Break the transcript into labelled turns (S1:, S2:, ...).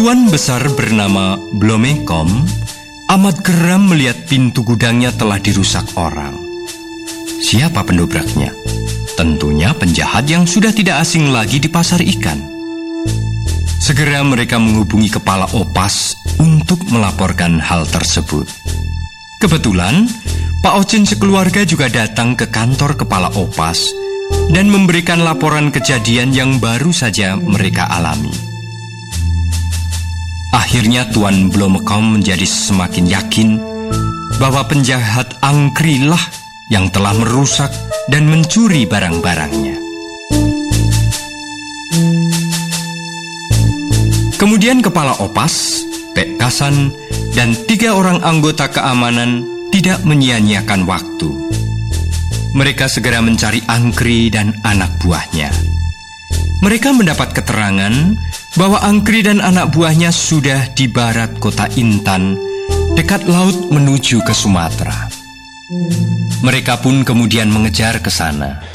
S1: Tuan besar bernama Blomekom amat geram melihat pintu gudangnya telah dirusak orang. Siapa pendobraknya? Tentunya penjahat yang sudah tidak asing lagi di pasar ikan. Segera mereka menghubungi kepala Opas untuk melaporkan hal tersebut. Kebetulan, Pak Ocin sekeluarga juga datang ke kantor kepala Opas dan memberikan laporan kejadian yang baru saja mereka alami. Akhirnya Tuan Blomekom menjadi semakin yakin bahwa penjahat angkrilah yang telah merusak dan mencuri barang-barangnya. Kemudian kepala Opas, Pek Kasan, dan 3 orang anggota keamanan tidak menyia-nyiakan waktu. Mereka segera mencari Angkri dan anak buahnya. Mereka mendapat keterangan bahwa Angkri dan anak buahnya sudah di barat kota Intan, dekat laut menuju ke Sumatera. Mereka pun kemudian mengejar ke sana.